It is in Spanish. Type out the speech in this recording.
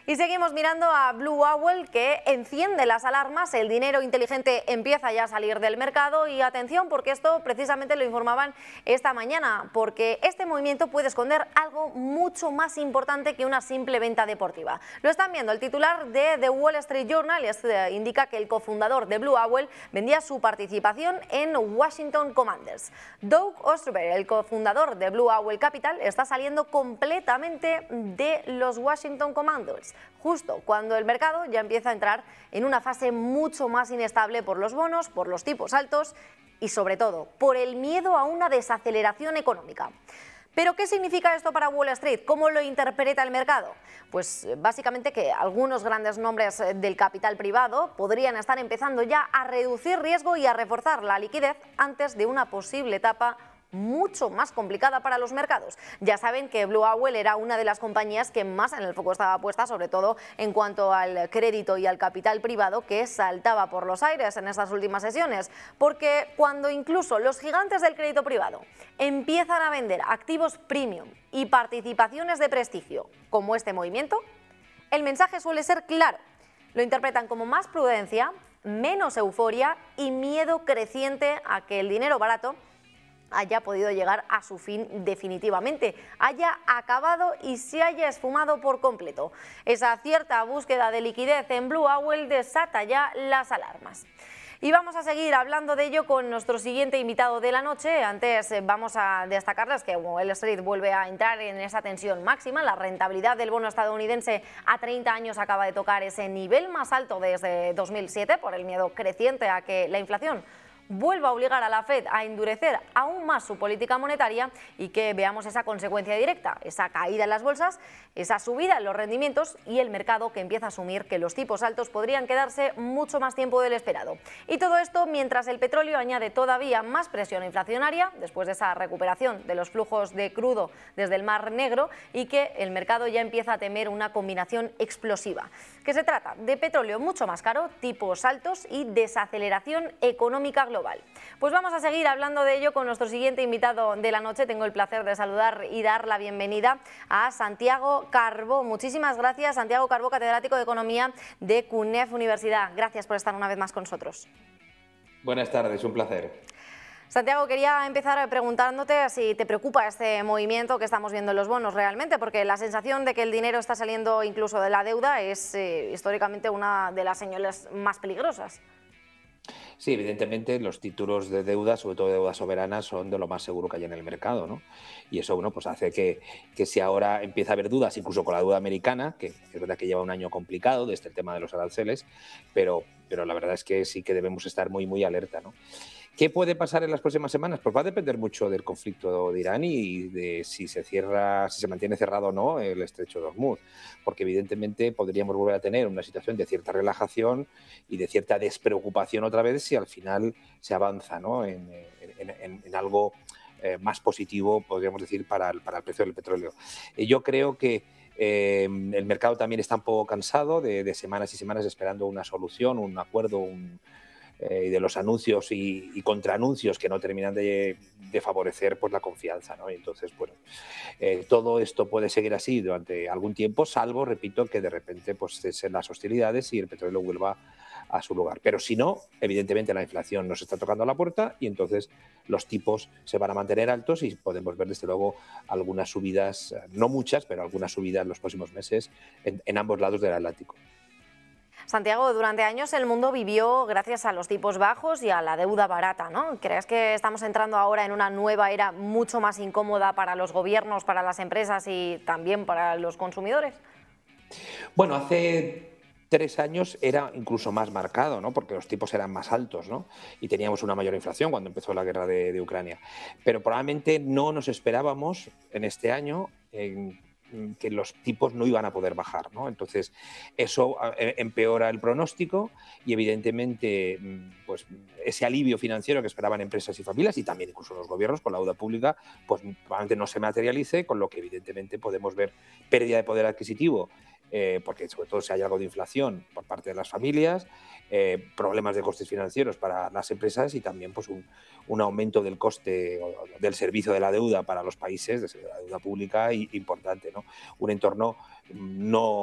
Y seguimos mirando a Blue Owl, que enciende las alarmas. El dinero inteligente empieza ya a salir del mercado y atención, porque esto precisamente lo informaban esta mañana, porque este movimiento puede esconder algo mucho más importante que una simple venta deportiva. Lo están viendo. El titular de The Wall Street Journal indica que el cofundador de Blue Owl vendía su participación en Washington Commanders. Doug Osterberg, el cofundador de Blue Owl Capital, está saliendo completamente de los Washington Commanders, justo cuando el mercado ya empieza a entrar en una fase mucho más inestable por los bonos, por los tipos altos y sobre todo por el miedo a una desaceleración económica. ¿Pero qué significa esto para Wall Street? ¿Cómo lo interpreta el mercado? Pues básicamente que algunos grandes nombres del capital privado podrían estar empezando ya a reducir riesgo y a reforzar la liquidez antes de una posible etapa mucho más complicada para los mercados. Ya saben que Blue Owl era una de las compañías que más en el foco estaba puesta, sobre todo en cuanto al crédito y al capital privado, que saltaba por los aires en estas últimas sesiones, porque cuando incluso los gigantes del crédito privado empiezan a vender activos premium y participaciones de prestigio, como este movimiento, el mensaje suele ser claro. Lo interpretan como más prudencia, menos euforia y miedo creciente a que el dinero barato haya podido llegar a su fin definitivamente, haya acabado y se haya esfumado por completo. Esa cierta búsqueda de liquidez en Blue Owl desata ya las alarmas. Y vamos a seguir hablando de ello con nuestro siguiente invitado de la noche. Antes vamos a destacarles que Wall Street vuelve a entrar en esa tensión máxima. La rentabilidad del bono estadounidense a 30 años acaba de tocar ese nivel más alto desde 2007 por el miedo creciente a que la inflación vuelva a obligar a la Fed a endurecer aún más su política monetaria y que veamos esa consecuencia directa, esa caída en las bolsas, esa subida en los rendimientos y el mercado que empieza a asumir que los tipos altos podrían quedarse mucho más tiempo del esperado. Y todo esto mientras el petróleo añade todavía más presión inflacionaria después de esa recuperación de los flujos de crudo desde el Mar Negro y que el mercado ya empieza a temer una combinación explosiva. Que se trata de petróleo mucho más caro, tipos altos y desaceleración económica global. Pues vamos a seguir hablando de ello con nuestro siguiente invitado de la noche. Tengo el placer de saludar y dar la bienvenida a Santiago Carbó. Muchísimas gracias, Santiago Carbó, catedrático de Economía de CUNEF Universidad. Gracias por estar una vez más con nosotros. Buenas tardes, un placer. Santiago, quería empezar preguntándote si te preocupa este movimiento que estamos viendo en los bonos realmente, porque la sensación de que el dinero está saliendo incluso de la deuda es históricamente una de las señales más peligrosas. Sí, evidentemente los títulos de deuda, sobre todo de deuda soberana, son de lo más seguro que hay en el mercado, ¿no? Y eso, bueno, pues hace que si ahora empieza a haber dudas, incluso con la deuda americana, que es verdad que lleva un año complicado desde el tema de los aranceles, pero la verdad es que sí que debemos estar muy, muy alerta, ¿no? ¿Qué puede pasar en las próximas semanas? Pues va a depender mucho del conflicto de Irán y de si se mantiene cerrado o no el estrecho de Hormuz, porque evidentemente podríamos volver a tener una situación de cierta relajación y de cierta despreocupación otra vez si al final se avanza, ¿no? en algo más positivo, podríamos decir, para el precio del petróleo. Yo creo que el mercado también está un poco cansado de semanas y semanas esperando una solución, un acuerdo, y de los anuncios y contraanuncios que no terminan de favorecer pues la confianza, ¿no? Y entonces, bueno, todo esto puede seguir así durante algún tiempo, salvo, repito, que de repente pues cesen las hostilidades y el petróleo vuelva a su lugar. Pero si no, evidentemente la inflación nos está tocando a la puerta y entonces los tipos se van a mantener altos y podemos ver desde luego algunas subidas, no muchas, pero algunas subidas en los próximos meses en ambos lados del Atlántico. Santiago, durante años el mundo vivió gracias a los tipos bajos y a la deuda barata, ¿no? ¿Crees que estamos entrando ahora en una nueva era mucho más incómoda para los gobiernos, para las empresas y también para los consumidores? Bueno, hace 3 años era incluso más marcado, ¿no? Porque los tipos eran más altos, ¿no? Y teníamos una mayor inflación cuando empezó la guerra de Ucrania. Pero probablemente no nos esperábamos en este año que los tipos no iban a poder bajar, ¿no? Entonces, eso empeora el pronóstico y, evidentemente, pues ese alivio financiero que esperaban empresas y familias y también incluso los gobiernos con la deuda pública, pues probablemente no se materialice, con lo que, evidentemente, podemos ver pérdida de poder adquisitivo, porque sobre todo si hay algo de inflación por parte de las familias, problemas de costes financieros para las empresas y también pues un aumento del coste del servicio de la deuda para los países, de la deuda pública importante, ¿no? Un entorno no